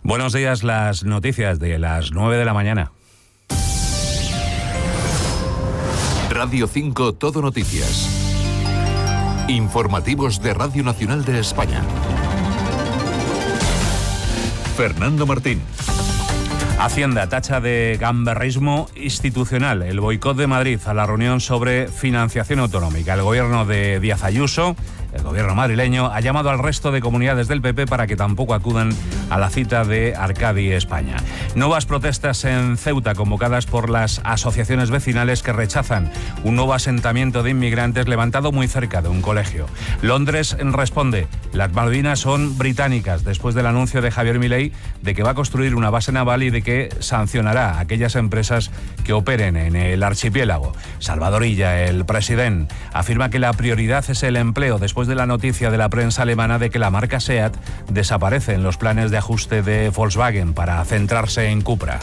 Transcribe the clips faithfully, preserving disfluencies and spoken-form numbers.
Buenos días, las noticias de las nueve de la mañana. Radio cinco Todo Noticias. Informativos de Radio Nacional de España. Fernando Martín. Hacienda tacha de gamberrismo institucional el boicot de Madrid a la reunión sobre financiación autonómica. El gobierno de Díaz Ayuso, el gobierno madrileño, ha llamado al resto de comunidades del P P para que tampoco acudan a la cita de Arcadi, España. Nuevas protestas en Ceuta convocadas por las asociaciones vecinales que rechazan un nuevo asentamiento de inmigrantes levantado muy cerca de un colegio. Londres responde: las Malvinas son británicas, después del anuncio de Javier Milei de que va a construir una base naval y de que sancionará a aquellas empresas que operen en el archipiélago. Salvador Illa, el presidente, afirma que la prioridad es el empleo después de la noticia de la prensa alemana de que la marca SEAT desaparece en los planes de ajuste de Volkswagen para centrarse en Cupra.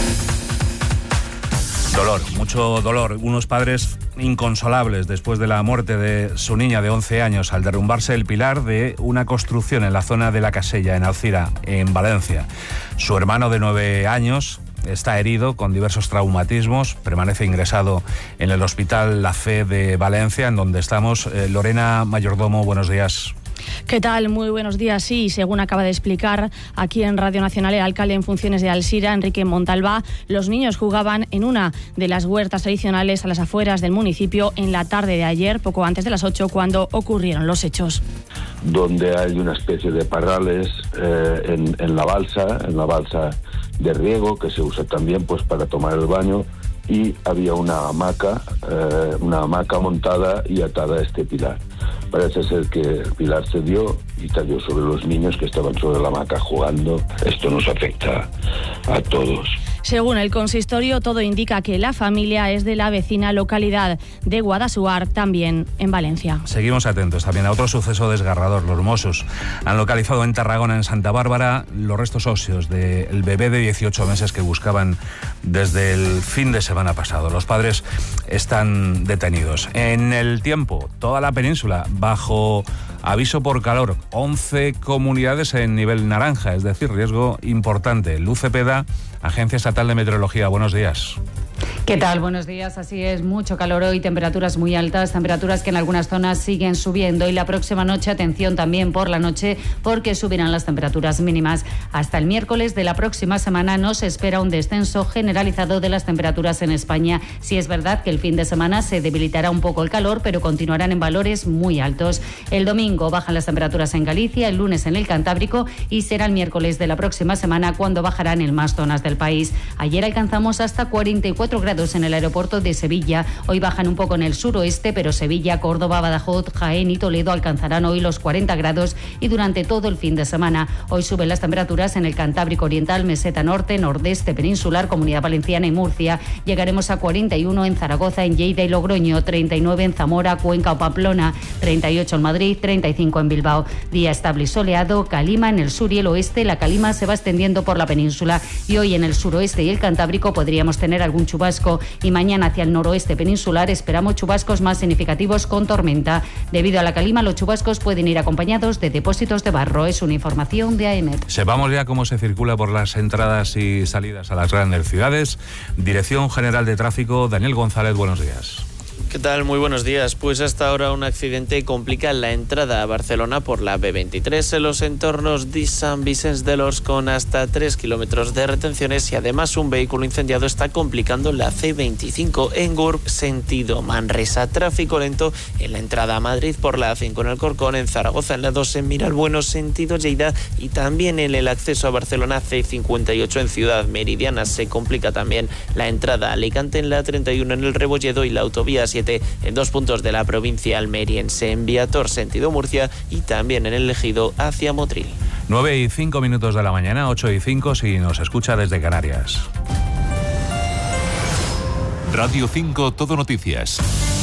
Dolor, mucho dolor. Unos padres inconsolables después de la muerte de su niña de once años al derrumbarse el pilar de una construcción en la zona de La Casella, en Alcira, en Valencia. Su hermano de nueve años está herido con diversos traumatismos, permanece ingresado en el Hospital La Fe de Valencia, en donde estamos. Eh, Lorena Mayordomo, buenos días. ¿Qué tal? Muy buenos días. Sí, según acaba de explicar aquí en Radio Nacional el alcalde en funciones de Alsira, Enrique Montalbá, los niños jugaban en una de las huertas tradicionales a las afueras del municipio en la tarde de ayer, poco antes de las ocho, cuando ocurrieron los hechos. Donde hay una especie de parrales eh, en, en la balsa, en la balsa de riego, que se usa también pues para tomar el baño, y había una hamaca, eh, una hamaca montada y atada a este pilar. Parece ser que el pilar cedió y cayó sobre los niños que estaban sobre la hamaca jugando. Esto nos afecta a todos. Según el consistorio, todo indica que la familia es de la vecina localidad de Guadassuar, también en Valencia. Seguimos atentos también a otro suceso desgarrador. Los Mossos han localizado en Tarragona, en Santa Bárbara, los restos óseos del bebé de dieciocho meses que buscaban desde el fin de semana pasado. Los padres están detenidos. En el tiempo, toda la península bajo aviso por calor. once comunidades en nivel naranja, es decir, riesgo importante. Luz Cepeda, Agencia Estatal de Meteorología, buenos días. ¿Qué tal? Buenos días. Así es, mucho calor hoy, temperaturas muy altas, temperaturas que en algunas zonas siguen subiendo, y la próxima noche, atención también por la noche, porque subirán las temperaturas mínimas. Hasta el miércoles de la próxima semana no se espera un descenso generalizado de las temperaturas en España. Sí es verdad que el fin de semana se debilitará un poco el calor, pero continuarán en valores muy altos. El domingo bajan las temperaturas en Galicia, el lunes en el Cantábrico, y será el miércoles de la próxima semana cuando bajarán en más zonas del país. Ayer alcanzamos hasta cuarenta y cuatro grados en el aeropuerto de Sevilla. Hoy bajan un poco en el suroeste, pero Sevilla, Córdoba, Badajoz, Jaén y Toledo alcanzarán hoy los cuarenta grados y durante todo el fin de semana. Hoy suben las temperaturas en el Cantábrico Oriental, Meseta Norte, Nordeste Peninsular, Comunidad Valenciana y Murcia. Llegaremos a cuarenta y uno en Zaragoza, en Lleida y Logroño, treinta y nueve en Zamora, Cuenca o Pamplona, treinta y ocho en Madrid, treinta y cinco en Bilbao. Día estable y soleado, calima en el sur y el oeste. La calima se va extendiendo por la península y hoy en el suroeste y el Cantábrico podríamos tener algún chubasco, y mañana hacia el noroeste peninsular esperamos chubascos más significativos con tormenta. Debido a la calima, los chubascos pueden ir acompañados de depósitos de barro. Es una información de A E M E T. Sepamos ya cómo se circula por las entradas y salidas a las grandes ciudades. Dirección General de Tráfico, Daniel González, buenos días. ¿Qué tal? Muy buenos días. Pues hasta ahora un accidente complica la entrada a Barcelona por la B veintitrés en los entornos de Sant Vicenç de los con hasta tres kilómetros de retenciones, y además un vehículo incendiado está complicando la C veinticinco en Gurb, sentido Manresa. Tráfico lento en la entrada a Madrid por la A cinco en Alcorcón, en Zaragoza en la dos en Miralbueno, sentido Lleida, y también en el acceso a Barcelona C cincuenta y ocho en Ciudad Meridiana. Se complica también la entrada a Alicante en la treinta y uno en el Rebolledo y la autovía siete en dos puntos de la provincia almeriense, en Viator sentido Murcia y también en el Ejido hacia Motril. nueve y cinco minutos de la mañana, ocho y cinco si nos escucha desde Canarias. Radio cinco Todo Noticias.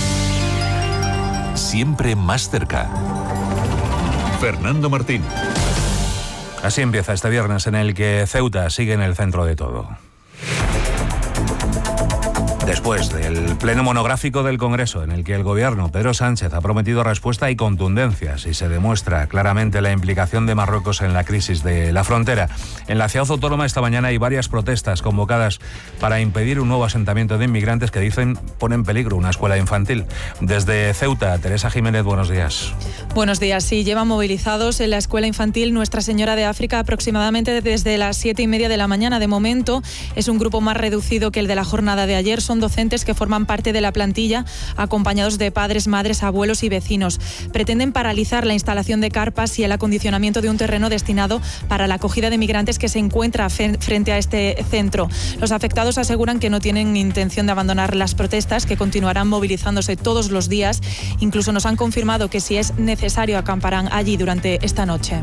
Siempre más cerca. Fernando Martín. Así empieza este viernes en el que Ceuta sigue en el centro de todo. Después del pleno monográfico del Congreso, en el que el gobierno, Pedro Sánchez, ha prometido respuesta y contundencias, y se demuestra claramente la implicación de Marruecos en la crisis de la frontera. En la ciudad autónoma esta mañana hay varias protestas convocadas para impedir un nuevo asentamiento de inmigrantes que dicen pone en peligro una escuela infantil. Desde Ceuta, Teresa Jiménez, buenos días. Buenos días. Sí, llevan movilizados en la escuela infantil Nuestra Señora de África aproximadamente desde las siete y media de la mañana. De momento es un grupo más reducido que el de la jornada de ayer. Son docentes que forman parte de la plantilla, acompañados de padres, madres, abuelos y vecinos. Pretenden paralizar la instalación de carpas y el acondicionamiento de un terreno destinado para la acogida de migrantes que se encuentra frente a este centro. Los afectados aseguran que no tienen intención de abandonar las protestas, que continuarán movilizándose todos los días. Incluso nos han confirmado que si es necesario acamparán allí durante esta noche.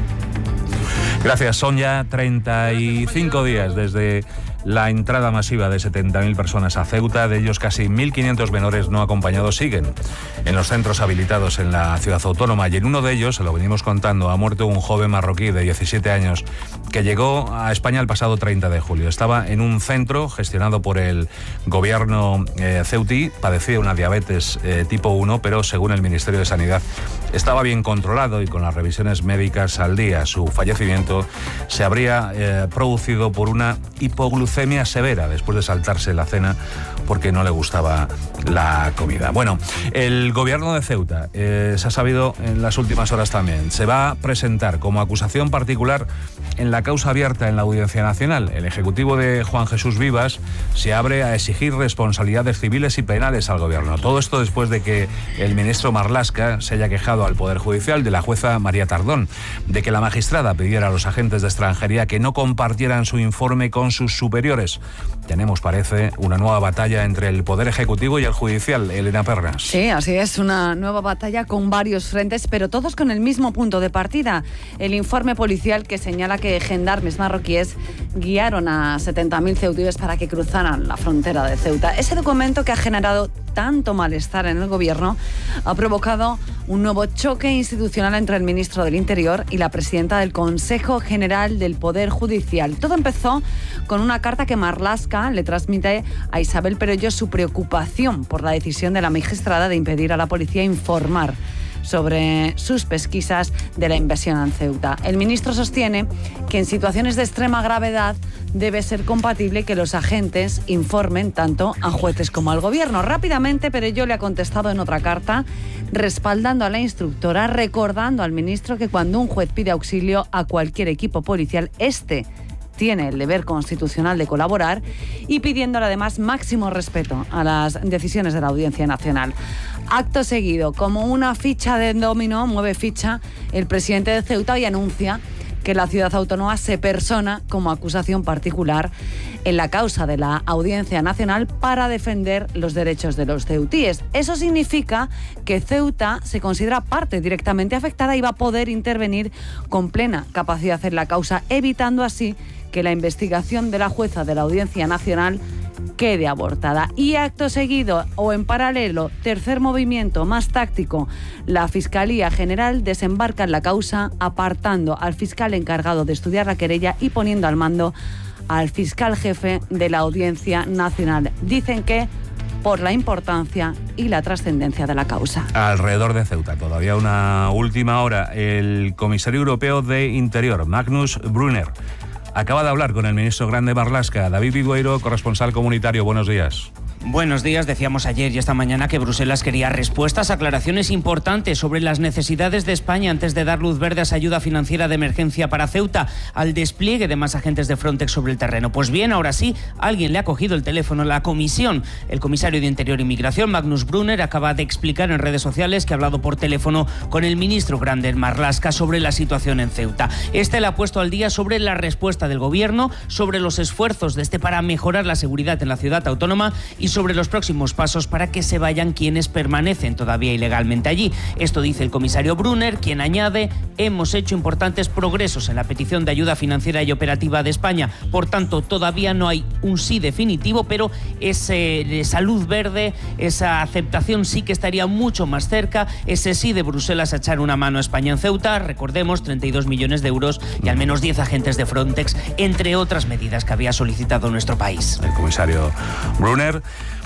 Gracias. Son ya treinta y cinco días desde la entrada masiva de setenta mil personas a Ceuta. De ellos, casi mil quinientos menores no acompañados siguen en los centros habilitados en la ciudad autónoma, y en uno de ellos, se lo venimos contando, ha muerto un joven marroquí de diecisiete años que llegó a España el pasado treinta de julio. Estaba en un centro gestionado por el gobierno eh, ceutí, padecía una diabetes eh, tipo uno, pero según el Ministerio de Sanidad estaba bien controlado y con las revisiones médicas al día. Su fallecimiento se habría eh, producido por una hipoglucemia severa después de saltarse la cena porque no le gustaba la comida. Bueno, el gobierno de Ceuta, eh, se ha sabido en las últimas horas también, se va a presentar como acusación particular en la causa abierta en la Audiencia Nacional. El Ejecutivo de Juan Jesús Vivas se abre a exigir responsabilidades civiles y penales al gobierno. Todo esto después de que el ministro Marlaska se haya quejado al Poder Judicial de la jueza María Tardón, de que la magistrada pidiera a los agentes de extranjería que no compartieran su informe con sus superiores. Tenemos, parece, una nueva batalla entre el Poder Ejecutivo y el Judicial. Elena Pernas. Sí, así es, una nueva batalla con varios frentes, pero todos con el mismo punto de partida. El informe policial que señala que gendarmes marroquíes guiaron a setenta mil ceutíes para que cruzaran la frontera de Ceuta. Ese documento, que ha generado tanto malestar en el gobierno, ha provocado un nuevo choque institucional entre el ministro del Interior y la presidenta del Consejo General del Poder Judicial. Todo empezó con una carta que Marlaska le transmite a Isabel Perello su preocupación por la decisión de la magistrada de impedir a la policía informar sobre sus pesquisas de la invasión en Ceuta. El ministro sostiene que en situaciones de extrema gravedad debe ser compatible que los agentes informen tanto a jueces como al gobierno. Rápidamente, Perello le ha contestado en otra carta, respaldando a la instructora, recordando al ministro que cuando un juez pide auxilio a cualquier equipo policial, este tiene el deber constitucional de colaborar, y pidiéndole además máximo respeto a las decisiones de la Audiencia Nacional. Acto seguido, como una ficha de dominó, mueve ficha el presidente de Ceuta y anuncia que la ciudad autónoma se persona como acusación particular en la causa de la Audiencia Nacional para defender los derechos de los ceutíes. Eso significa que Ceuta se considera parte directamente afectada y va a poder intervenir con plena capacidad en la causa, evitando así que la investigación de la jueza de la Audiencia Nacional quede abortada. Y acto seguido, o en paralelo, tercer movimiento más táctico, la Fiscalía General desembarca en la causa, apartando al fiscal encargado de estudiar la querella y poniendo al mando al fiscal jefe de la Audiencia Nacional. Dicen que por la importancia y la trascendencia de la causa. Alrededor de Ceuta, todavía una última hora, el comisario europeo de Interior, Magnus Brunner, acaba de hablar con el ministro grande Marlaska. David Vidueiro, corresponsal comunitario, buenos días. Buenos días. Decíamos ayer y esta mañana que Bruselas quería respuestas, aclaraciones importantes sobre las necesidades de España antes de dar luz verde a esa ayuda financiera de emergencia para Ceuta, al despliegue de más agentes de Frontex sobre el terreno. Pues bien, ahora sí, alguien le ha cogido el teléfono a la comisión. El comisario de Interior y Migración, Magnus Brunner, acaba de explicar en redes sociales que ha hablado por teléfono con el ministro grande Marlaska sobre la situación en Ceuta. Este le ha puesto al día sobre la respuesta del gobierno, sobre los esfuerzos de este para mejorar la seguridad en la ciudad autónoma y sobre los próximos pasos para que se vayan quienes permanecen todavía ilegalmente allí. Esto dice el comisario Brunner, quien añade: hemos hecho importantes progresos en la petición de ayuda financiera y operativa de España. Por tanto, todavía no hay un sí definitivo, pero ese, esa luz verde, esa aceptación sí que estaría mucho más cerca. Ese sí de Bruselas a echar una mano a España en Ceuta. Recordemos, treinta y dos millones de euros y al menos diez agentes de Frontex, entre otras medidas que había solicitado nuestro país. El comisario Brunner.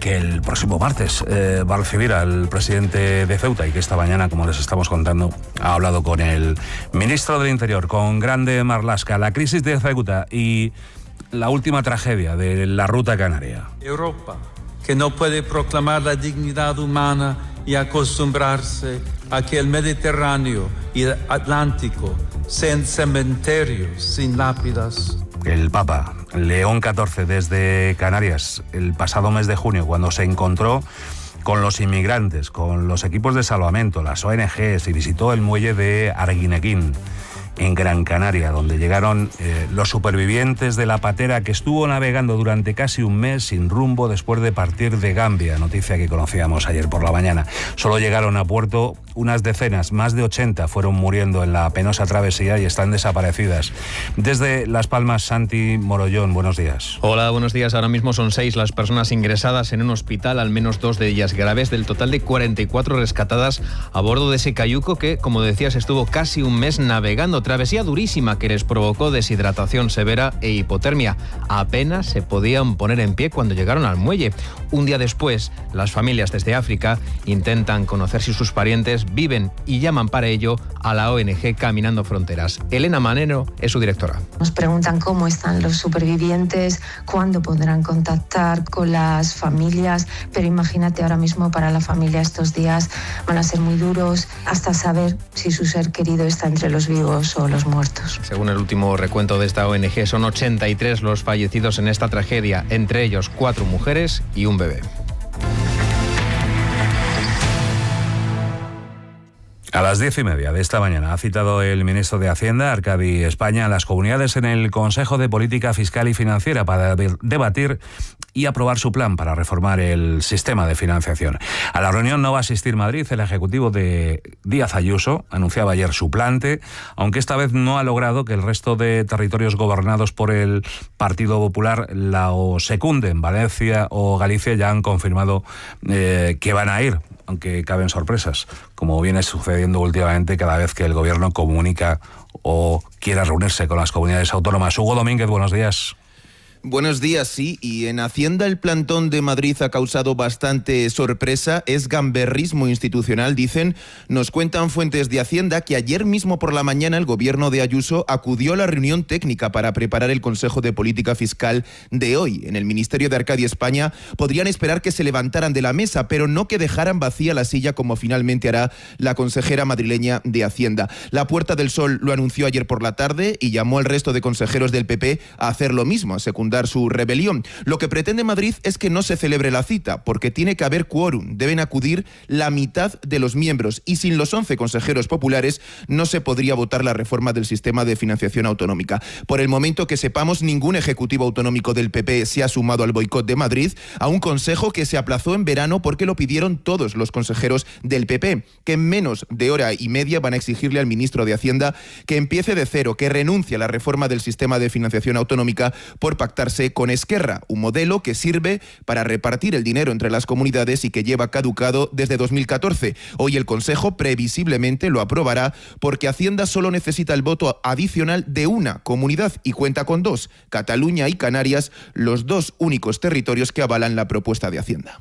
que el próximo martes eh, va a recibir al presidente de Ceuta y que esta mañana, como les estamos contando, ha hablado con el ministro del Interior, con Grande Marlaska. La crisis de Ceuta y la última tragedia de la ruta canaria. Europa, que no puede proclamar la dignidad humana y acostumbrarse a que el Mediterráneo y el Atlántico sean cementerios sin lápidas. El Papa León catorce desde Canarias el pasado mes de junio, cuando se encontró con los inmigrantes, con los equipos de salvamento, las O N Ges, y visitó el muelle de Arguineguín, en Gran Canaria, donde llegaron eh, los supervivientes de la patera que estuvo navegando durante casi un mes sin rumbo después de partir de Gambia, noticia que conocíamos ayer por la mañana. Solo llegaron a puerto unas decenas, más de ochenta fueron muriendo en la penosa travesía y están desaparecidas. Desde Las Palmas, Santi Morollón, buenos días. Hola, buenos días. Ahora mismo son seis las personas ingresadas en un hospital, al menos dos de ellas graves, del total de cuarenta y cuatro rescatadas a bordo de ese cayuco que, como decías, estuvo casi un mes navegando. Travesía durísima que les provocó deshidratación severa e hipotermia. Apenas se podían poner en pie cuando llegaron al muelle. Un día después, las familias desde África intentan conocer si sus parientes viven y llaman para ello a la O N G Caminando Fronteras. Elena Manero es su directora. Nos preguntan cómo están los supervivientes, cuándo podrán contactar con las familias, pero imagínate ahora mismo para la familia estos días van a ser muy duros hasta saber si su ser querido está entre los vivos o los muertos. Según el último recuento de esta O N G, son ochenta y tres los fallecidos en esta tragedia, entre ellos cuatro mujeres y un bebé. A las diez y media de esta mañana ha citado el ministro de Hacienda, Arcadi España, a las comunidades en el Consejo de Política Fiscal y Financiera para debatir y aprobar su plan para reformar el sistema de financiación. A la reunión no va a asistir Madrid. El ejecutivo de Díaz Ayuso anunciaba ayer su plante, aunque esta vez no ha logrado que el resto de territorios gobernados por el Partido Popular la o secunden. Valencia o Galicia ya han confirmado eh, que van a ir, aunque caben sorpresas, como viene sucediendo últimamente cada vez que el gobierno comunica o quiera reunirse con las comunidades autónomas. Hugo Domínguez, buenos días. Buenos días, sí, y en Hacienda el plantón de Madrid ha causado bastante sorpresa, es gamberrismo institucional, dicen. Nos cuentan fuentes de Hacienda que ayer mismo por la mañana el gobierno de Ayuso acudió a la reunión técnica para preparar el Consejo de Política Fiscal de hoy. En el Ministerio de Arcadi España podrían esperar que se levantaran de la mesa, pero no que dejaran vacía la silla como finalmente hará la consejera madrileña de Hacienda. La Puerta del Sol lo anunció ayer por la tarde y llamó al resto de consejeros del P P a hacer lo mismo, a secundar su rebelión. Lo que pretende Madrid es que no se celebre la cita, porque tiene que haber quórum. Deben acudir la mitad de los miembros y sin los once consejeros populares no se podría votar la reforma del sistema de financiación autonómica. Por el momento que sepamos, ningún ejecutivo autonómico del P P se ha sumado al boicot de Madrid, a un consejo que se aplazó en verano porque lo pidieron todos los consejeros del P P, que en menos de hora y media van a exigirle al ministro de Hacienda que empiece de cero, que renuncie a la reforma del sistema de financiación autonómica por pactar con Esquerra, un modelo que sirve para repartir el dinero entre las comunidades y que lleva caducado desde dos mil catorce. Hoy el Consejo previsiblemente lo aprobará porque Hacienda solo necesita el voto adicional de una comunidad y cuenta con dos, Cataluña y Canarias, los dos únicos territorios que avalan la propuesta de Hacienda.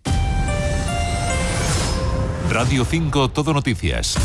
Radio cinco Todo Noticias.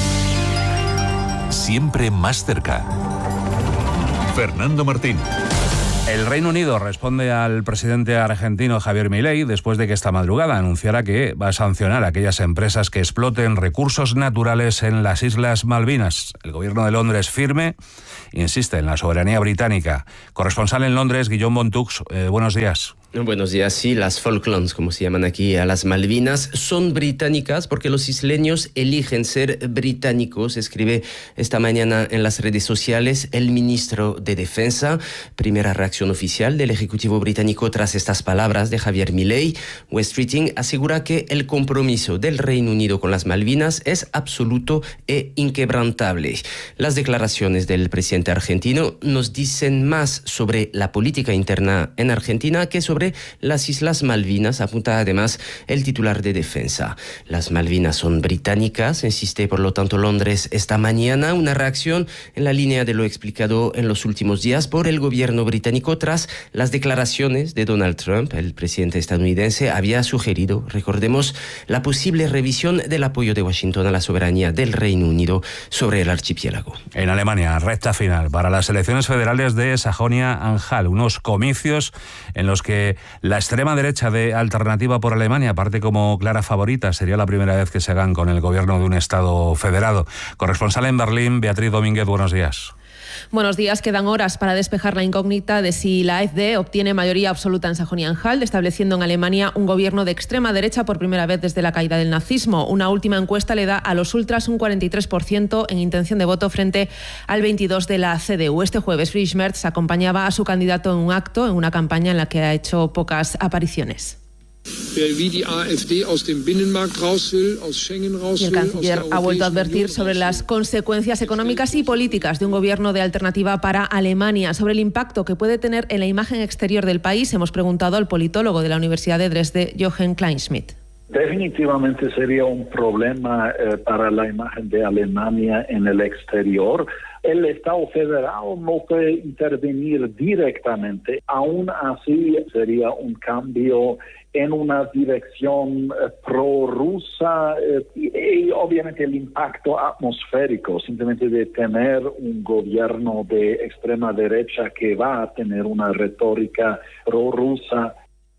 Siempre más cerca. Fernando Martín. El Reino Unido responde al presidente argentino Javier Milei después de que esta madrugada anunciara que va a sancionar a aquellas empresas que exploten recursos naturales en las Islas Malvinas. El gobierno de Londres firme insiste en la soberanía británica. Corresponsal en Londres, Guillaume Bontux, eh, buenos días. Buenos días. Sí, las Falklands, como se llaman aquí, a las Malvinas, son británicas porque los isleños eligen ser británicos, escribe esta mañana en las redes sociales el ministro de Defensa. Primera reacción oficial del Ejecutivo británico tras estas palabras de Javier Milei. West Streeting asegura que el compromiso del Reino Unido con las Malvinas es absoluto e inquebrantable. Las declaraciones del presidente argentino nos dicen más sobre la política interna en Argentina que sobre sobre las Islas Malvinas, apunta además el titular de Defensa. Las Malvinas son británicas, insiste por lo tanto Londres esta mañana, una reacción en la línea de lo explicado en los últimos días por el gobierno británico tras las declaraciones de Donald Trump. El presidente estadounidense había sugerido, recordemos, la posible revisión del apoyo de Washington a la soberanía del Reino Unido sobre el archipiélago. En Alemania, recta final para las elecciones federales de Sajonia-Anhalt, unos comicios en los que la extrema derecha de Alternativa por Alemania parte como clara favorita. Sería la primera vez que se hagan con el gobierno de un Estado federado. Corresponsal en Berlín, Beatriz Domínguez, buenos días. Buenos días. Quedan horas para despejar la incógnita de si la AfD obtiene mayoría absoluta en Sajonia-Anhalt, estableciendo en Alemania un gobierno de extrema derecha por primera vez desde la caída del nazismo. Una última encuesta le da a los ultras un cuarenta y tres por ciento en intención de voto frente al veintidós por ciento de la C D U. Este jueves, Friedrich Merz acompañaba a su candidato en un acto, en una campaña en la que ha hecho pocas apariciones. Y el canciller ha vuelto a advertir sobre las consecuencias económicas y políticas de un gobierno de alternativa para Alemania. Sobre el impacto que puede tener en la imagen exterior del país, hemos preguntado al politólogo de la Universidad de Dresde, Jochen Kleinschmidt. Definitivamente sería un problema eh, para la imagen de Alemania en el exterior. El Estado federal no puede intervenir directamente. Aún así, sería un cambio en una dirección eh, prorrusa eh, y, y obviamente el impacto atmosférico, simplemente de tener un gobierno de extrema derecha que va a tener una retórica prorrusa.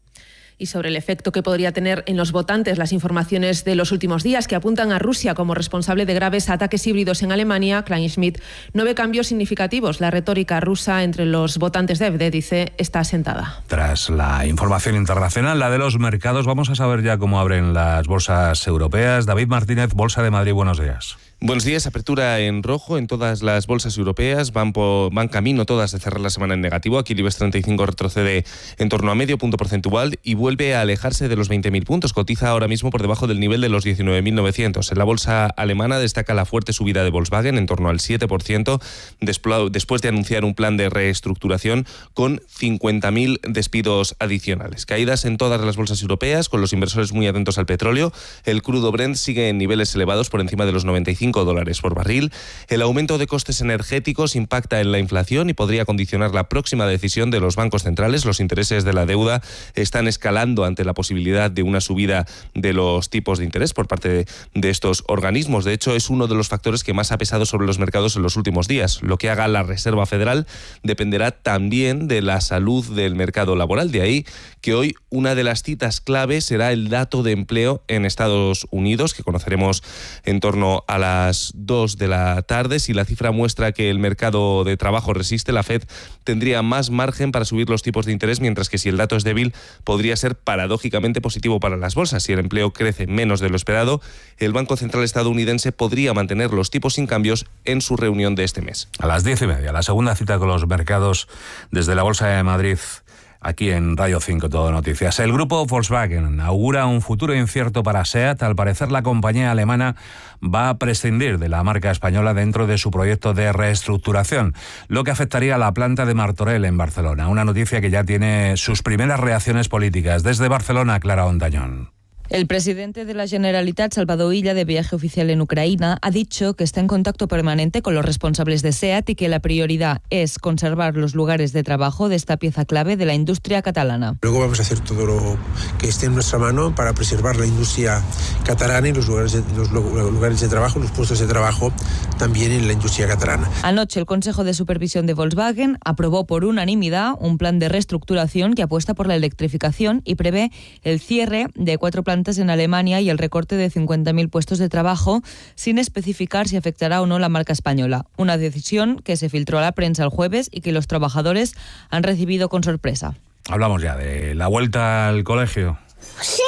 Y sobre el efecto que podría tener en los votantes las informaciones de los últimos días que apuntan a Rusia como responsable de graves ataques híbridos en Alemania, Kleinschmidt no ve cambios significativos. La retórica rusa entre los votantes de AfD, dice, está asentada. Tras la información internacional, la de los mercados, vamos a saber ya cómo abren las bolsas europeas. David Martínez, Bolsa de Madrid, buenos días. Buenos días. Apertura en rojo en todas las bolsas europeas. Van, por, van camino todas de cerrar la semana en negativo. Aquí el IBEX treinta y cinco retrocede en torno a medio punto porcentual y vuelve a alejarse de los veinte mil puntos. Cotiza ahora mismo por debajo del nivel de los diecinueve mil novecientos. En la bolsa alemana destaca la fuerte subida de Volkswagen en torno al siete por ciento después de anunciar un plan de reestructuración con cincuenta mil despidos adicionales. Caídas en todas las bolsas europeas con los inversores muy atentos al petróleo. El crudo Brent sigue en niveles elevados por encima de los noventa y cinco dólares por barril. El aumento de costes energéticos impacta en la inflación y podría condicionar la próxima decisión de los bancos centrales. Los intereses de la deuda están escalando ante la posibilidad de una subida de los tipos de interés por parte de, de estos organismos. De hecho, es uno de los factores que más ha pesado sobre los mercados en los últimos días. Lo que haga la Reserva Federal dependerá también de la salud del mercado laboral. De ahí que hoy una de las citas clave será el dato de empleo en Estados Unidos, que conoceremos en torno a la las dos de la tarde. Si la cifra muestra que el mercado de trabajo resiste, la Fed tendría más margen para subir los tipos de interés, mientras que si el dato es débil, podría ser paradójicamente positivo para las bolsas. Si el empleo crece menos de lo esperado, el Banco Central estadounidense podría mantener los tipos sin cambios en su reunión de este mes. A las diez y media, la segunda cita con los mercados desde la Bolsa de Madrid. Aquí en Radio cinco Todo Noticias. El grupo Volkswagen augura un futuro incierto para SEAT. Al parecer, la compañía alemana va a prescindir de la marca española dentro de su proyecto de reestructuración, lo que afectaría a la planta de Martorell en Barcelona. Una noticia que ya tiene sus primeras reacciones políticas. Desde Barcelona, Clara Ontañón. El presidente de la Generalitat, Salvador Illa, de viaje oficial en Ucrania, ha dicho que está en contacto permanente con los responsables de SEAT y que la prioridad es conservar los lugares de trabajo de esta pieza clave de la industria catalana. Luego vamos a hacer todo lo que esté en nuestra mano para preservar la industria catalana y los lugares de, los lugares de trabajo, los puestos de trabajo también en la industria catalana. Anoche el Consejo de Supervisión de Volkswagen aprobó por unanimidad un plan de reestructuración que apuesta por la electrificación y prevé el cierre de cuatro plantas en Alemania y el recorte de cincuenta mil puestos de trabajo, sin especificar si afectará o no la marca española. Una decisión que se filtró a la prensa el jueves y que los trabajadores han recibido con sorpresa. Hablamos ya de la vuelta al colegio. Sí,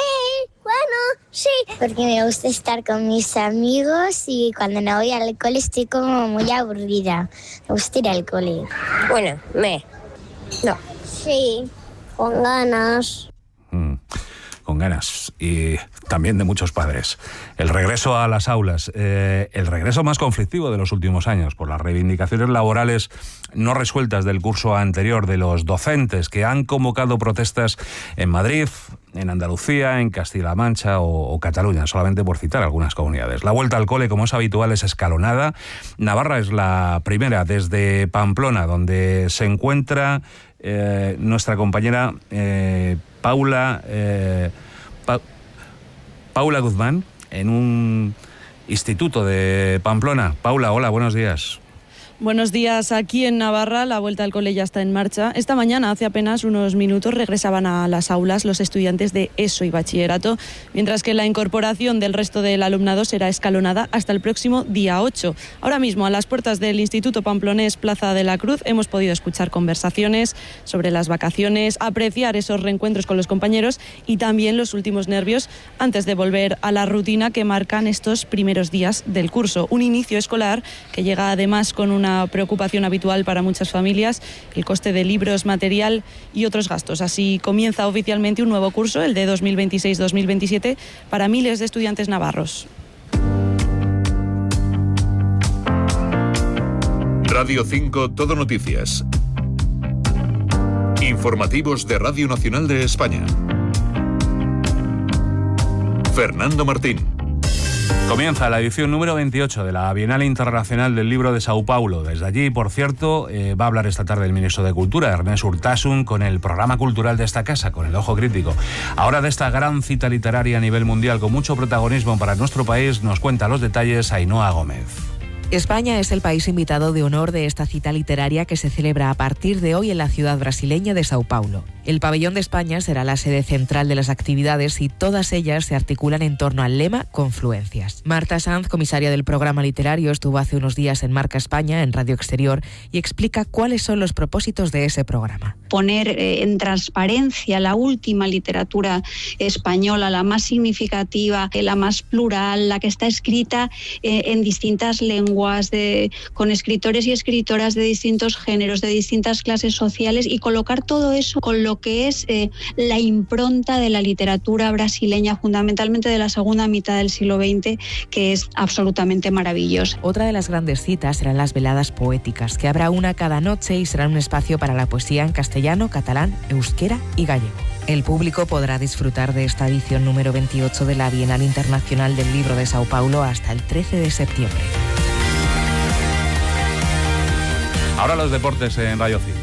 bueno, sí. Porque me gusta estar con mis amigos y cuando no voy al cole estoy como muy aburrida. Me gusta ir al cole. Bueno, me. No. Sí, con ganas. Mm. con ganas, y también de muchos padres. El regreso a las aulas, eh, el regreso más conflictivo de los últimos años, por las reivindicaciones laborales no resueltas del curso anterior de los docentes que han convocado protestas en Madrid, en Andalucía, en Castilla-La Mancha o, o Cataluña, solamente por citar algunas comunidades. La vuelta al cole, como es habitual, es escalonada. Navarra es la primera, desde Pamplona, donde se encuentra eh, nuestra compañera eh, Paula, eh, pa Paula Guzmán, en un instituto de Pamplona. Paula, hola, buenos días. Buenos días. Aquí en Navarra la vuelta al cole ya está en marcha. Esta mañana, hace apenas unos minutos, regresaban a las aulas los estudiantes de ESO y bachillerato, mientras que la incorporación del resto del alumnado será escalonada hasta el próximo día ocho. Ahora mismo, a las puertas del Instituto Pamplonés Plaza de la Cruz, hemos podido escuchar conversaciones sobre las vacaciones, apreciar esos reencuentros con los compañeros y también los últimos nervios antes de volver a la rutina que marcan estos primeros días del curso. Un inicio escolar que llega además con una una preocupación habitual para muchas familias, el coste de libros, material y otros gastos. Así comienza oficialmente un nuevo curso, el de dos mil veintiséis dos mil veintisiete, para miles de estudiantes navarros. Radio cinco Todo Noticias. Informativos de Radio Nacional de España. Fernando Martín. Comienza la edición número veintiocho de la Bienal Internacional del Libro de Sao Paulo. Desde allí, por cierto, eh, va a hablar esta tarde el ministro de Cultura, Ernest Urtasun, con el programa cultural de esta casa, con el ojo crítico. Ahora, de esta gran cita literaria a nivel mundial con mucho protagonismo para nuestro país, nos cuenta los detalles Ainhoa Gómez. España es el país invitado de honor de esta cita literaria que se celebra a partir de hoy en la ciudad brasileña de Sao Paulo. El pabellón de España será la sede central de las actividades y todas ellas se articulan en torno al lema Confluencias. Marta Sanz, comisaria del programa literario, estuvo hace unos días en Marca España, en Radio Exterior, y explica cuáles son los propósitos de ese programa. Poner eh, en transparencia la última literatura española, la más significativa, la más plural, la que está escrita eh, en distintas lenguas, de, con escritores y escritoras de distintos géneros, de distintas clases sociales, y colocar todo eso con lo que es eh, la impronta de la literatura brasileña, fundamentalmente de la segunda mitad del siglo veinte, que es absolutamente maravillosa. Otra de las grandes citas serán las veladas poéticas, que habrá una cada noche y serán un espacio para la poesía en castellano, catalán, euskera y gallego. El público podrá disfrutar de esta edición número veintiocho de la Bienal Internacional del Libro de Sao Paulo hasta el trece de septiembre. Ahora los deportes en Radio cinco.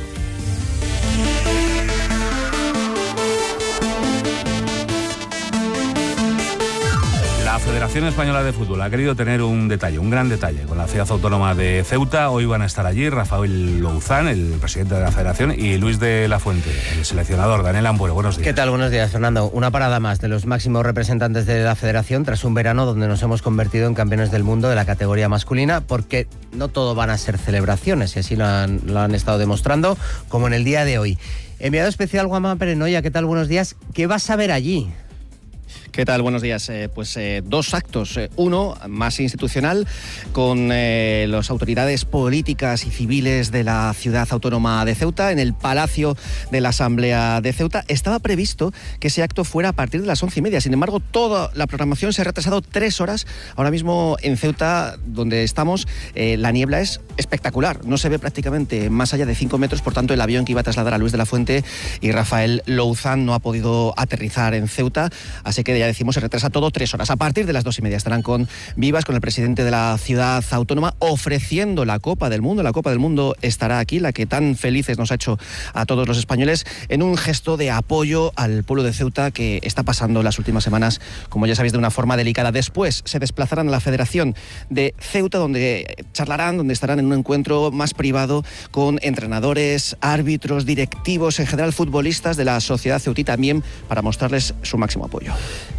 La Federación Española de Fútbol ha querido tener un detalle, un gran detalle, con la ciudad autónoma de Ceuta. Hoy van a estar allí Rafael Louzán, el presidente de la Federación, y Luis de la Fuente, el seleccionador. Daniel Ampuero, buenos días. ¿Qué tal? Buenos días, Fernando. Una parada más de los máximos representantes de la Federación tras un verano donde nos hemos convertido en campeones del mundo de la categoría masculina, porque no todo van a ser celebraciones, y así lo han, lo han estado demostrando, como en el día de hoy. Enviado especial Juanma Perenoia, ¿qué tal? Buenos días. ¿Qué vas a ver allí? ¿Qué tal? Buenos días. Eh, pues eh, dos actos. Eh, uno, más institucional, con eh, las autoridades políticas y civiles de la ciudad autónoma de Ceuta, en el Palacio de la Asamblea de Ceuta. Estaba previsto que ese acto fuera a partir de las once y media. Sin embargo, toda la programación se ha retrasado tres horas. Ahora mismo en Ceuta, donde estamos, eh, la niebla es espectacular. No se ve prácticamente más allá de cinco metros. Por tanto, el avión que iba a trasladar a Luis de la Fuente y Rafael Louzán no ha podido aterrizar en Ceuta. Así que ya decimos, se retrasa todo tres horas. A partir de las dos y media estarán con Vivas, con el presidente de la ciudad autónoma, ofreciendo la Copa del Mundo. La Copa del Mundo estará aquí, la que tan felices nos ha hecho a todos los españoles, en un gesto de apoyo al pueblo de Ceuta, que está pasando las últimas semanas, como ya sabéis, de una forma delicada. Después se desplazarán a la Federación de Ceuta, donde charlarán, donde estarán en un encuentro más privado con entrenadores, árbitros, directivos, en general futbolistas de la sociedad ceutí, también para mostrarles su máximo apoyo.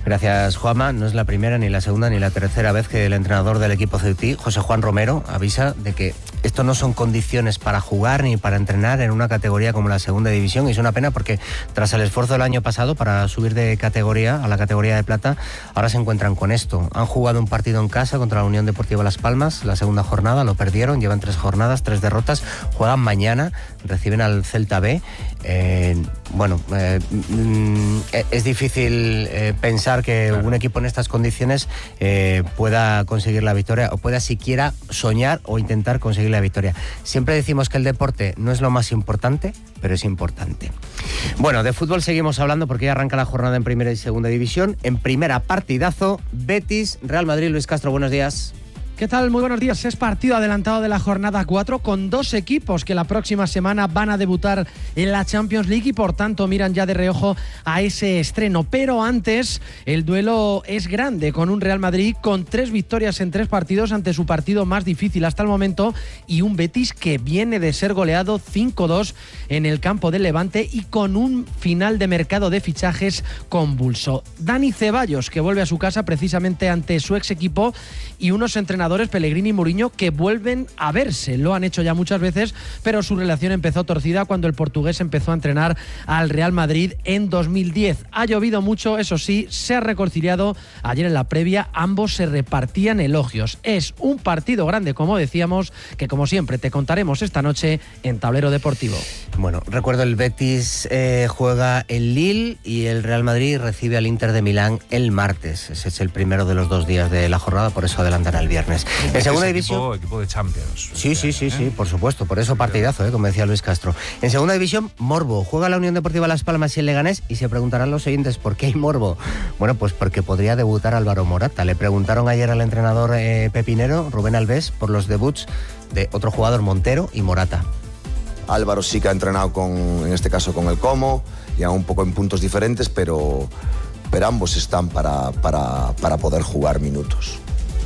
Gracias, Juanma. No es la primera, ni la segunda, ni la tercera vez que el entrenador del equipo ceutí, José Juan Romero, avisa de que esto no son condiciones para jugar ni para entrenar en una categoría como la segunda división. Y es una pena porque tras el esfuerzo del año pasado para subir de categoría a la categoría de plata, ahora se encuentran con esto. Han jugado un partido en casa contra la Unión Deportiva Las Palmas, la segunda jornada, lo perdieron, llevan tres jornadas, tres derrotas, juegan mañana, reciben al Celta B. Eh, bueno, eh, mm, es difícil eh, pensar que claro. un equipo en estas condiciones eh, pueda conseguir la victoria o pueda siquiera soñar o intentar conseguir la victoria. Siempre decimos que el deporte no es lo más importante, pero es importante. Bueno, de fútbol seguimos hablando porque ya arranca la jornada en primera y segunda división. En primera, partidazo, Betis, Real Madrid. Luis Castro, buenos días. ¿Qué tal? Muy buenos días. Es partido adelantado de la jornada cuatro con dos equipos que la próxima semana van a debutar en la Champions League y por tanto miran ya de reojo a ese estreno. Pero antes el duelo es grande con un Real Madrid con tres victorias en tres partidos ante su partido más difícil hasta el momento y un Betis que viene de ser goleado cinco dos en el campo del Levante y con un final de mercado de fichajes convulso. Dani Ceballos, que vuelve a su casa precisamente ante su ex equipo, y unos entrenadores Pellegrini y Mourinho que vuelven a verse. Lo han hecho ya muchas veces, pero su relación empezó torcida cuando el portugués empezó a entrenar al Real Madrid en dos mil diez. Ha llovido mucho, eso sí, se ha reconciliado. Ayer en la previa ambos se repartían elogios. Es un partido grande, como decíamos, que como siempre te contaremos esta noche en Tablero Deportivo. Bueno, recuerdo el Betis eh, juega el Lille y el Real Madrid recibe al Inter de Milán el martes. Ese es el primero de los dos días de la jornada, por eso adelantará el viernes. En segunda división... Equipo, equipo de Champions. Sí, sí, sí, ¿eh? sí, por supuesto. Por eso partidazo, ¿eh? como decía Luis Castro. En segunda división, morbo. Juega la Unión Deportiva Las Palmas y el Leganés y se preguntarán los oyentes ¿por qué hay morbo? Bueno, pues porque podría debutar Álvaro Morata. Le preguntaron ayer al entrenador eh, pepinero, Rubén Alves, por los debuts de otro jugador, Montero y Morata. Álvaro sí que ha entrenado con, en este caso con el Como, ya un poco en puntos diferentes, pero, pero ambos están para, para, para poder jugar minutos.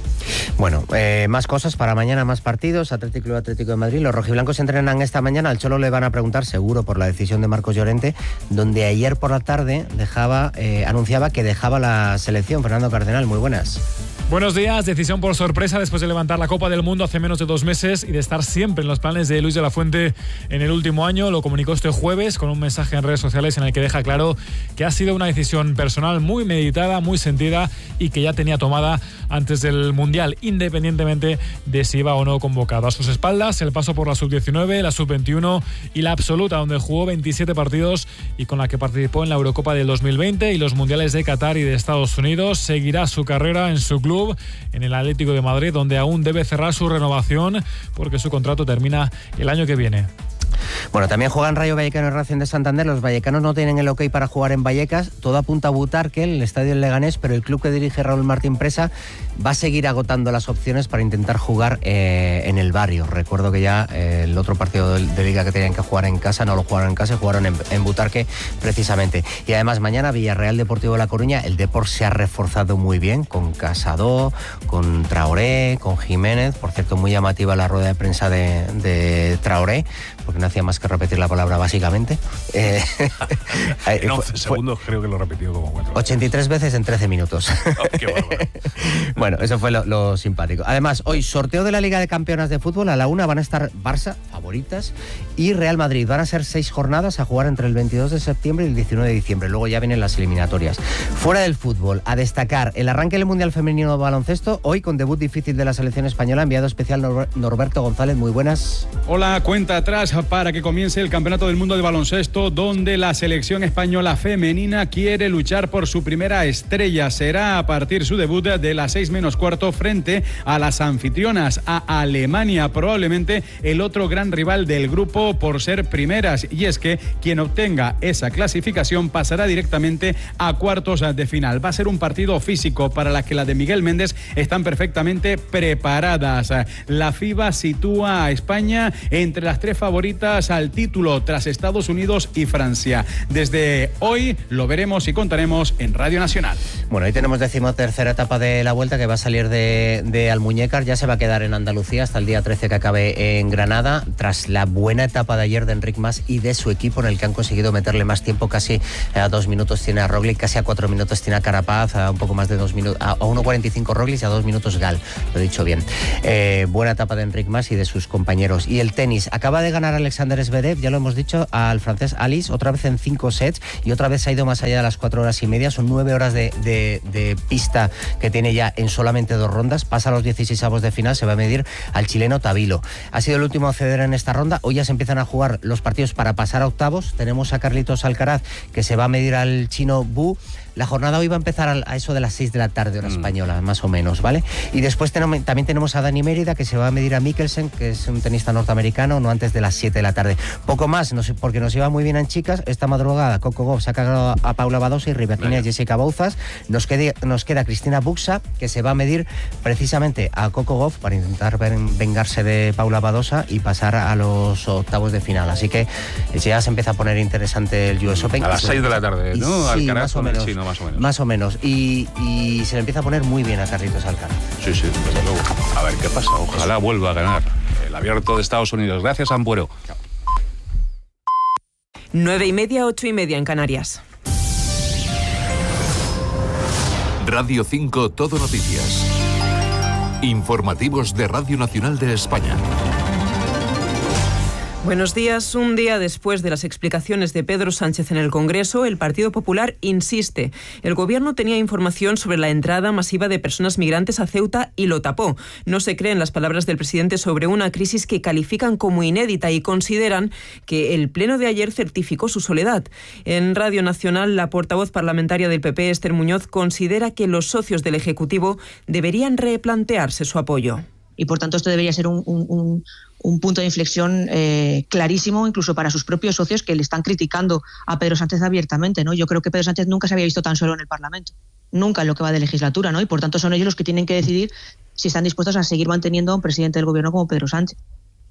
Bueno, eh, más cosas para mañana, más partidos. Atlético Club Atlético de Madrid. Los rojiblancos entrenan esta mañana. Al Cholo le van a preguntar seguro por la decisión de Marcos Llorente, donde ayer por la tarde dejaba, eh, anunciaba que dejaba la selección. Fernando Cardenal, muy buenas. Buenos días, decisión por sorpresa después de levantar la Copa del Mundo hace menos de dos meses y de estar siempre en los planes de Luis de la Fuente en el último año. Lo comunicó este jueves con un mensaje en redes sociales en el que deja claro que ha sido una decisión personal muy meditada, muy sentida y que ya tenía tomada antes del Mundial, independientemente de si iba o no convocado. A sus espaldas el paso por la sub diecinueve, la sub veintiuno y la absoluta, donde jugó veintisiete partidos y con la que participó en la Eurocopa del dos mil veinte y los Mundiales de Qatar y de Estados Unidos. Seguirá su carrera en su club, en el Atlético de Madrid, donde aún debe cerrar su renovación porque su contrato termina el año que viene. Bueno, también juegan Rayo Vallecano y Racing de Santander. Los vallecanos no tienen el ok para jugar en Vallecas. Todo apunta a Butarque, el estadio del Leganés, pero el club que dirige Raúl Martín Presa va a seguir agotando las opciones para intentar jugar eh, en el barrio. Recuerdo que ya eh, el otro partido de, de Liga que tenían que jugar en casa, no lo jugaron en casa, jugaron en, en Butarque precisamente. Y además mañana Villarreal Deportivo de La Coruña. El Depor se ha reforzado muy bien con Casado, con Traoré, con Jiménez. Por cierto, muy llamativa la rueda de prensa de, de Traoré, porque no hacía más que repetir la palabra básicamente. Eh, en once segundos creo que lo repetió como cuatro. ochenta y tres veces en trece minutos. Oh, qué bárbaro. Bueno, eso fue lo, lo simpático. Además, hoy sorteo de la Liga de Campeonas de Fútbol. A la una van a estar Barça, favoritas, y Real Madrid. Van a ser seis jornadas a jugar entre el veintidós de septiembre y el diecinueve de diciembre. Luego ya vienen las eliminatorias. Fuera del fútbol, a destacar el arranque del Mundial Femenino de Baloncesto. Hoy con debut difícil de la selección española. Enviado especial Nor- Norberto González. Muy buenas. Hola, cuenta atrás para que comience el Campeonato del Mundo de Baloncesto, donde la selección española femenina quiere luchar por su primera estrella. Será a partir su debut de las seis menos cuarto frente a las anfitrionas, a Alemania, probablemente el otro gran rival del grupo por ser primeras. Y es que quien obtenga esa clasificación pasará directamente a cuartos de final. Va a ser un partido físico para la que la de Miguel Méndez están perfectamente preparadas. La FIBA sitúa a España entre las tres favoritas al título tras Estados Unidos y Francia. Desde hoy lo veremos y contaremos en Radio Nacional. Bueno, hoy tenemos decimotercera etapa de la Vuelta, que va a salir de, de Almuñécar, ya se va a quedar en Andalucía hasta el día trece, que acabe en Granada, tras la buena etapa de ayer de Enric Mas y de su equipo, en el que han conseguido meterle más tiempo. Casi a dos minutos tiene a Roglic, casi a cuatro minutos tiene a Carapaz, a un poco más de dos minutos, a uno cuarenta y cinco Roglic y a dos minutos Gal, lo he dicho bien. Eh, buena etapa de Enric Mas y de sus compañeros. Y el tenis, acaba de ganar Alexander Zverev, ya lo hemos dicho, al francés Alice, otra vez en cinco sets, y otra vez se ha ido más allá de las cuatro horas y media. Son nueve horas de, de, de pista que tiene ya en solamente dos rondas. Pasa a los dieciseisavos de final, se va a medir al chileno Tabilo. Ha sido el último a ceder en esta ronda. Hoy ya se empiezan a jugar los partidos para pasar a octavos. Tenemos a Carlitos Alcaraz, que se va a medir al chino Bu. La jornada hoy va a empezar a eso de las seis de la tarde, hora mm. española, más o menos, ¿vale? Y después tenemos, también tenemos a Dani Mérida, que se va a medir a Mikkelsen, que es un tenista norteamericano, no antes de las siete de la tarde. Poco más, no sé, porque nos iba muy bien en chicas. Esta madrugada Coco Gauff se ha cagado a Paula Badosa y Rivaquina a Jessica Bouzas. Nos, quede, nos queda Cristina Buxa, que se va a medir precisamente a Coco Gauff para intentar vengarse de Paula Badosa y pasar a los octavos de final. Así que ya se empieza a poner interesante el U S Open. A las seis de la tarde, ¿no? Sí, Alcaraz más o menos. Chino, más o menos. Más o menos. Y, y se le empieza a poner muy bien a Carlitos Alcaraz. Sí, sí, desde luego. A ver qué pasa. Ojalá vuelva a ganar el Abierto de Estados Unidos. Gracias, Ampuero. Nueve y media, ocho y media en Canarias. Radio cinco Todo Noticias. Informativos de Radio Nacional de España. Buenos días. Un día después de las explicaciones de Pedro Sánchez en el Congreso, el Partido Popular insiste. El Gobierno tenía información sobre la entrada masiva de personas migrantes a Ceuta y lo tapó. No se creen las palabras del presidente sobre una crisis que califican como inédita y consideran que el pleno de ayer certificó su soledad. En Radio Nacional, la portavoz parlamentaria del P P, Esther Muñoz, considera que los socios del Ejecutivo deberían replantearse su apoyo. Y por tanto esto debería ser un, un, un, un punto de inflexión eh, clarísimo, incluso para sus propios socios, que le están criticando a Pedro Sánchez abiertamente, ¿no? Yo creo que Pedro Sánchez nunca se había visto tan solo en el Parlamento, nunca en lo que va de legislatura, ¿no? Y por tanto son ellos los que tienen que decidir si están dispuestos a seguir manteniendo a un presidente del Gobierno como Pedro Sánchez.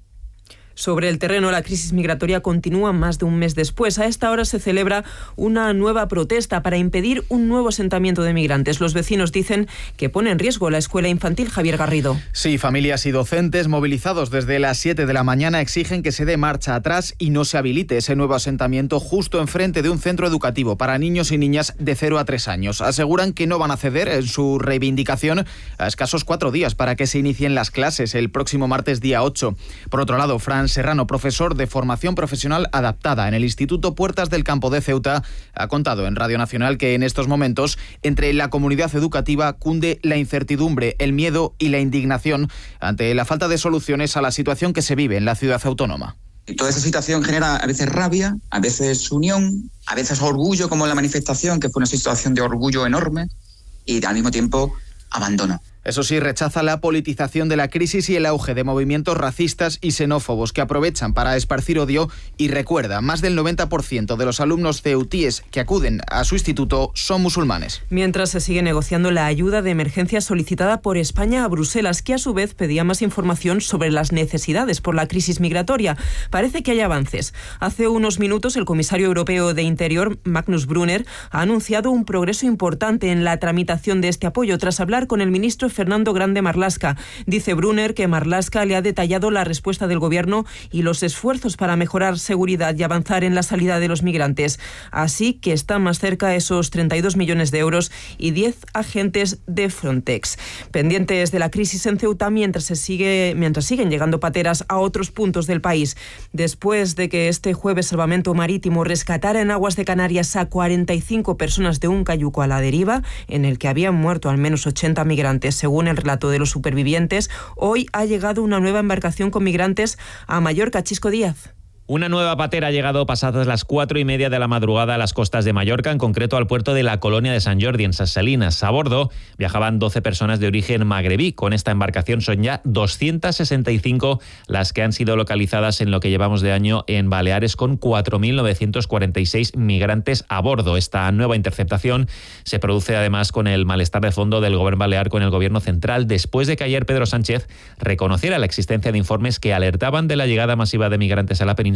Sobre el terreno, la crisis migratoria continúa más de un mes después. A esta hora se celebra una nueva protesta para impedir un nuevo asentamiento de migrantes. Los vecinos dicen que pone en riesgo la escuela infantil. Javier Garrido. Sí, familias y docentes movilizados desde las siete de la mañana exigen que se dé marcha atrás y no se habilite ese nuevo asentamiento justo enfrente de un centro educativo para niños y niñas de cero a tres años. Aseguran que no van a ceder en su reivindicación a escasos cuatro días para que se inicien las clases el próximo martes día ocho. Por otro lado, Fran Serrano, profesor de formación profesional adaptada en el Instituto Puertas del Campo de Ceuta, ha contado en Radio Nacional que en estos momentos entre la comunidad educativa cunde la incertidumbre, el miedo y la indignación ante la falta de soluciones a la situación que se vive en la ciudad autónoma. Toda esa situación genera a veces rabia, a veces unión, a veces orgullo, como en la manifestación, que fue una situación de orgullo enorme, y al mismo tiempo abandono. Eso sí, rechaza la politización de la crisis y el auge de movimientos racistas y xenófobos que aprovechan para esparcir odio y recuerda, más del noventa por ciento de los alumnos ceutíes que acuden a su instituto son musulmanes. Mientras se sigue negociando la ayuda de emergencia solicitada por España a Bruselas, que a su vez pedía más información sobre las necesidades por la crisis migratoria. Parece que hay avances. Hace unos minutos el comisario europeo de Interior, Magnus Brunner, ha anunciado un progreso importante en la tramitación de este apoyo tras hablar con el ministro Fernando Grande Marlaska. Dice Brunner que Marlaska le ha detallado la respuesta del Gobierno y los esfuerzos para mejorar seguridad y avanzar en la salida de los migrantes. Así que están más cerca esos treinta y dos millones de euros y diez agentes de Frontex. Pendientes de la crisis en Ceuta mientras, se sigue, mientras siguen llegando pateras a otros puntos del país. Después de que este jueves Salvamento Marítimo rescatara en aguas de Canarias a cuarenta y cinco personas de un cayuco a la deriva, en el que habían muerto al menos ochenta migrantes, según el relato de los supervivientes, hoy ha llegado una nueva embarcación con migrantes a Mallorca. Chisco Díaz. Una nueva patera ha llegado pasadas las cuatro y media de la madrugada a las costas de Mallorca, en concreto al puerto de la Colonia de San Jordi, en Ses Salines. A bordo viajaban doce personas de origen magrebí. Con esta embarcación son ya doscientas sesenta y cinco las que han sido localizadas en lo que llevamos de año en Baleares, con cuatro mil novecientos cuarenta y seis migrantes a bordo. Esta nueva interceptación se produce además con el malestar de fondo del Gobierno balear con el Gobierno central, después de que ayer Pedro Sánchez reconociera la existencia de informes que alertaban de la llegada masiva de migrantes a la península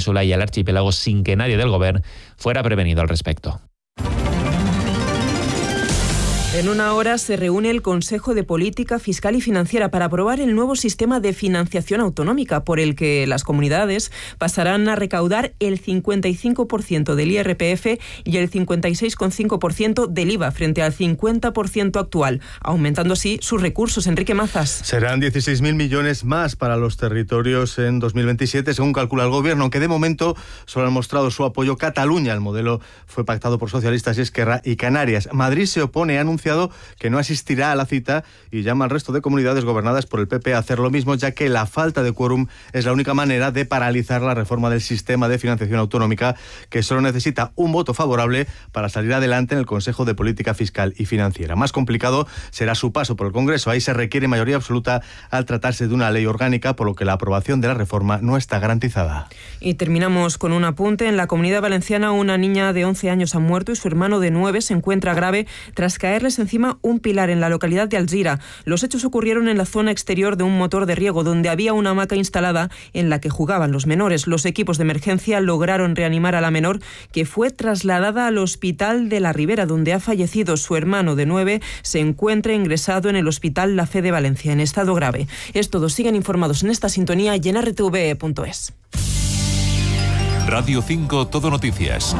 península y el archipiélago sin que nadie del gobierno fuera prevenido al respecto. En una hora se reúne el Consejo de Política Fiscal y Financiera para aprobar el nuevo sistema de financiación autonómica, por el que las comunidades pasarán a recaudar el cincuenta y cinco por ciento del I R P F y el cincuenta y seis coma cinco por ciento del I V A frente al cincuenta por ciento actual, aumentando así sus recursos. Enrique Mazas. Serán dieciséis mil millones más para los territorios en dos mil veintisiete, según calcula el Gobierno, aunque de momento solo han mostrado su apoyo Cataluña. El modelo fue pactado por socialistas y Esquerra y Canarias. Madrid se opone, ha anunciado que no asistirá a la cita y llama al resto de comunidades gobernadas por el P P a hacer lo mismo, ya que la falta de quórum es la única manera de paralizar la reforma del sistema de financiación autonómica, que solo necesita un voto favorable para salir adelante en el Consejo de Política Fiscal y Financiera. Más complicado será su paso por el Congreso. Ahí se requiere mayoría absoluta al tratarse de una ley orgánica, por lo que la aprobación de la reforma no está garantizada. Y terminamos con un apunte. En la Comunidad Valenciana, una niña de once años ha muerto y su hermano de nueve se encuentra grave tras caerles encima un pilar en la localidad de Alzira. Los hechos ocurrieron en la zona exterior de un motor de riego, donde había una hamaca instalada en la que jugaban los menores. Los equipos de emergencia lograron reanimar a la menor, que fue trasladada al hospital de la Ribera, donde ha fallecido. Su hermano de nueve se encuentra ingresado en el Hospital La Fe de Valencia en estado grave. Es todo. Sigan informados en esta sintonía y en r t v punto es. Radio cinco Todo Noticias.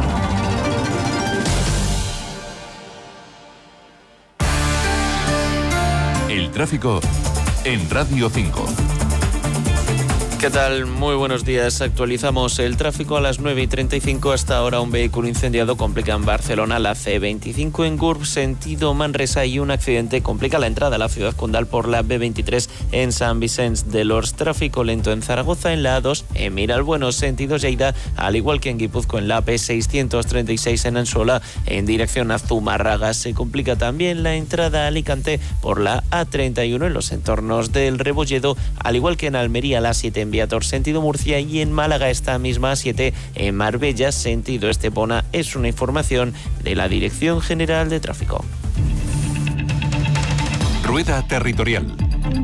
El tráfico en Radio cinco. ¿Qué tal? Muy buenos días. Actualizamos el tráfico a las nueve y treinta y cinco. Hasta ahora un vehículo incendiado complica en Barcelona la C veinticinco en Gurb, sentido Manresa, y un accidente complica la entrada a la ciudad condal por la B veintitrés en San Vicente de Lors. Tráfico lento en Zaragoza en la A dos en Miralbueno, sentido Lleida, al igual que en Guipúzcoa en la P seiscientos treinta y seis en Ansola en dirección a Zumárraga. Se complica también la entrada a Alicante por la A treinta y uno en los entornos del Rebolledo, al igual que en Almería la siete en Viator sentido Murcia, y en Málaga esta misma siete en Marbella sentido Estepona. Es una información de la Dirección General de Tráfico. Rueda territorial.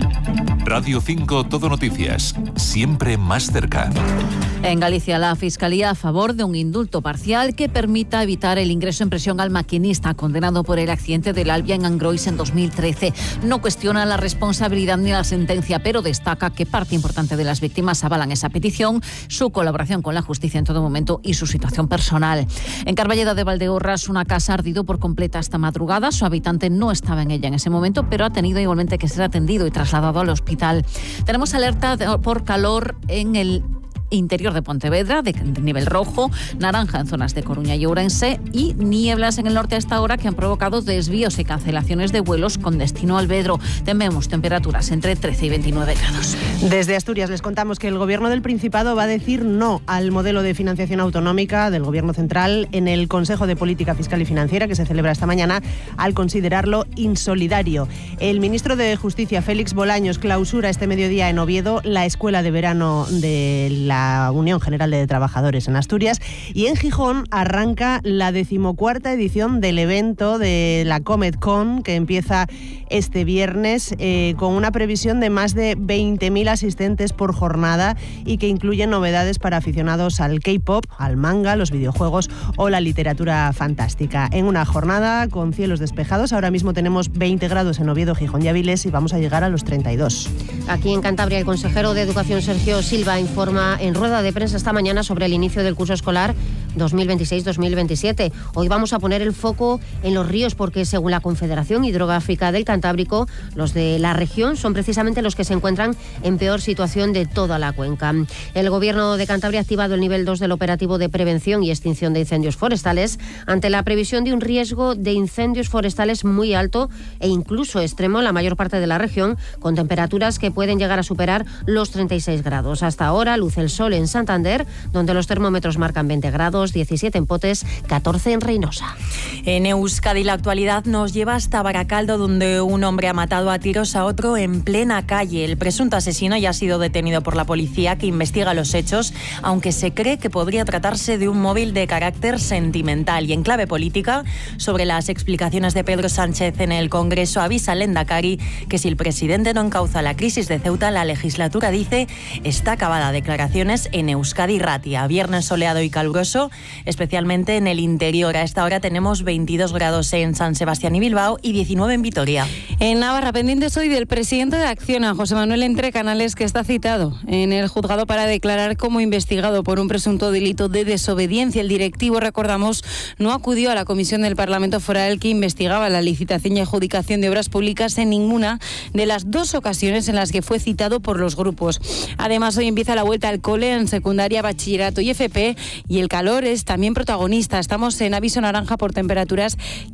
Radio cinco Todo Noticias, siempre más cerca. En Galicia, la Fiscalía a favor de un indulto parcial que permita evitar el ingreso en prisión al maquinista condenado por el accidente del Albia en Angrois en dos mil trece. No cuestiona la responsabilidad ni la sentencia, pero destaca que parte importante de las víctimas avalan esa petición, su colaboración con la justicia en todo momento y su situación personal. En Carballeda de Valdeorras, una casa ha ardido por completa esta madrugada. Su habitante no estaba en ella en ese momento, pero ha tenido igualmente que ser atendido y trasladado al hospital. Tenemos alerta por calor en el interior de Pontevedra, de nivel rojo, naranja en zonas de Coruña y Ourense, y nieblas en el norte a esta hora que han provocado desvíos y cancelaciones de vuelos con destino al Vedro. Tenemos temperaturas entre trece y veintinueve grados. Desde Asturias les contamos que el Gobierno del Principado va a decir no al modelo de financiación autonómica del Gobierno central en el Consejo de Política Fiscal y Financiera, que se celebra esta mañana, al considerarlo insolidario. El ministro de Justicia, Félix Bolaños, clausura este mediodía en Oviedo la escuela de verano de la la Unión General de Trabajadores en Asturias, y en Gijón arranca la decimocuarta edición del evento de la CometCon, que empieza este viernes eh, con una previsión de más de veinte mil asistentes por jornada y que incluye novedades para aficionados al K-pop, al manga, los videojuegos o la literatura fantástica. En una jornada con cielos despejados, ahora mismo tenemos veinte grados en Oviedo, Gijón y Avilés y vamos a llegar a los treinta y dos. Aquí en Cantabria, el consejero de Educación, Sergio Silva, informa en rueda de prensa esta mañana sobre el inicio del curso escolar dos mil veintiséis dos mil veintisiete. Hoy vamos a poner el foco en los ríos porque, según la Confederación Hidrográfica del Cantábrico, los de la región son precisamente los que se encuentran en peor situación de toda la cuenca. El Gobierno de Cantabria ha activado el nivel dos del operativo de prevención y extinción de incendios forestales ante la previsión de un riesgo de incendios forestales muy alto e incluso extremo en la mayor parte de la región, con temperaturas que pueden llegar a superar los treinta y seis grados. Hasta ahora luce el sol en Santander, donde los termómetros marcan veinte grados, Burgos, diecisiete en Potes, catorce en Reynosa. En Euskadi la actualidad nos lleva hasta Baracaldo, donde un hombre ha matado a tiros a otro en plena calle. El presunto asesino ya ha sido detenido por la policía, que investiga los hechos, aunque se cree que podría tratarse de un móvil de carácter sentimental. Y en clave política, sobre las explicaciones de Pedro Sánchez en el Congreso, avisa el Lehendakari que si el presidente no encauza la crisis de Ceuta, la legislatura, dice, está acabada. Declaraciones en Euskadi Ratia. Viernes soleado y caluroso, especialmente en el interior. A esta hora tenemos veintidós grados en San Sebastián y Bilbao y diecinueve en Vitoria. En Navarra, pendientes hoy del presidente de Acciona, José Manuel Entre Canales, que está citado en el juzgado para declarar como investigado por un presunto delito de desobediencia. El directivo, recordamos, no acudió a la comisión del Parlamento Foral que investigaba la licitación y adjudicación de obras públicas en ninguna de las dos ocasiones en las que fue citado por los grupos. Además, hoy empieza la vuelta al cole en secundaria, bachillerato y F P, y el calor es también protagonista. Estamos en aviso naranja por temperaturas que